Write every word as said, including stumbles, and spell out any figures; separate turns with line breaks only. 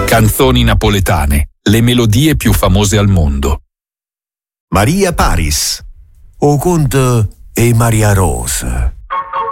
Canzoni napoletane, le melodie più famose al mondo.
Maria Paris, O Conte e Maria Rosa.